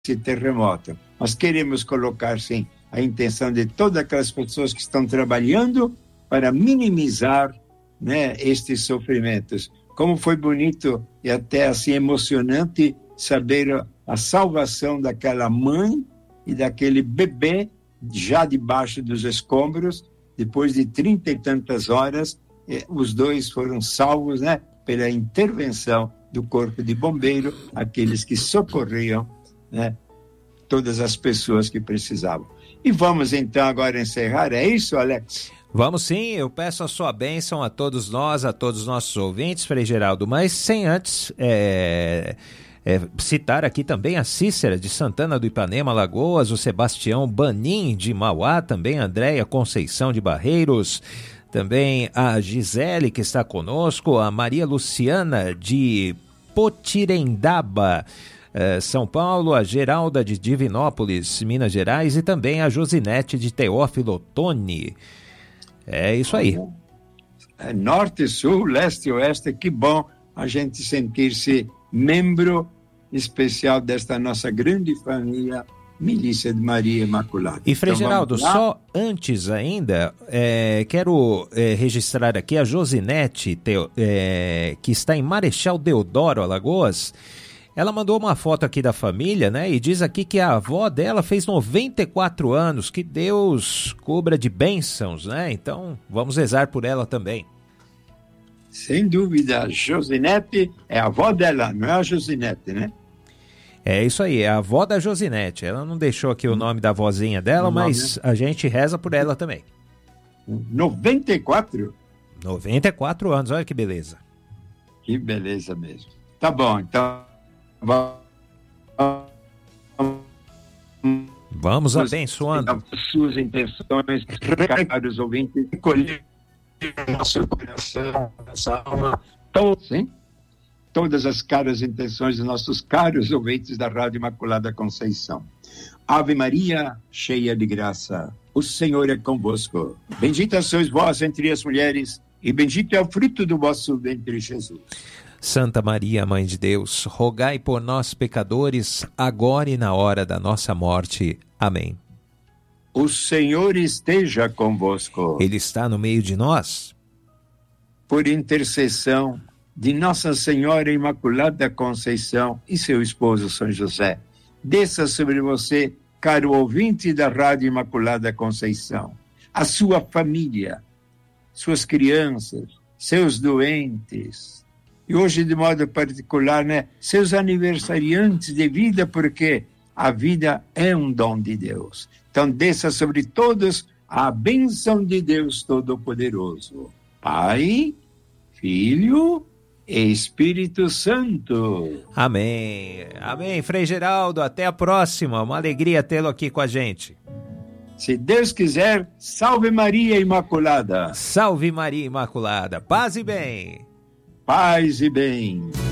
esse terremoto. Nós queremos colocar, sim, a intenção de todas aquelas pessoas que estão trabalhando para minimizar, né, estes sofrimentos. Como foi bonito e até assim emocionante saber a salvação daquela mãe e daquele bebê já debaixo dos escombros, depois de 30 e tantas horas, os dois foram salvos, né, pela intervenção do corpo de bombeiro, aqueles que socorriam, né, todas as pessoas que precisavam. E vamos então agora encerrar, é isso, Alex? Vamos sim, eu peço a sua bênção a todos nós, a todos os nossos ouvintes, Frei Geraldo, mas sem antes citar aqui também a Cícera de Santana do Ipanema, Lagoas, o Sebastião Banim de Mauá, também a Andréia Conceição de Barreiros, também a Gisele que está conosco, a Maria Luciana de Potirendaba, São Paulo, a Geralda de Divinópolis, Minas Gerais, e também a Josinete de Teófilo Otoni. É isso aí. Norte, sul, leste e oeste, que bom a gente sentir-se membro especial desta nossa grande família, Milícia de Maria Imaculada. E Frei Geraldo, só antes ainda, quero registrar aqui a Josinete, que está em Marechal Deodoro, Alagoas. Ela mandou uma foto aqui da família, né? E diz aqui que a avó dela fez 94 anos, que Deus cubra de bênçãos, né? Então, vamos rezar por ela também. Sem dúvida, a Josinete é a avó dela, não é a Josinete, né? É isso aí, é a avó da Josinete. Ela não deixou aqui o nome da vozinha dela, mas a gente reza por ela também. 94? 94 anos, olha que beleza. Que beleza mesmo. Tá bom, então... Vamos abençoando suas intenções, caros ouvintes, colher nosso coração, nossa alma, todas as caras intenções dos nossos caros ouvintes da Rádio Imaculada Conceição. Ave Maria, cheia de graça, o Senhor é convosco. Bendita sois vós entre as mulheres, e bendito é o fruto do vosso ventre, Jesus. Santa Maria, Mãe de Deus, rogai por nós, pecadores, agora e na hora da nossa morte. Amém. O Senhor esteja convosco. Ele está no meio de nós. Por intercessão de Nossa Senhora Imaculada Conceição e seu esposo São José, desça sobre você, caro ouvinte da Rádio Imaculada Conceição, a sua família, suas crianças, seus doentes, e hoje de modo particular, né, seus aniversariantes de vida, porque a vida é um dom de Deus. Então desça sobre todos a bênção de Deus Todo-Poderoso, Pai, Filho e Espírito Santo. Amém. Amém, Frei Geraldo, até a próxima, uma alegria tê-lo aqui com a gente. Se Deus quiser, salve Maria Imaculada. Salve Maria Imaculada, paz e bem. Paz e bem.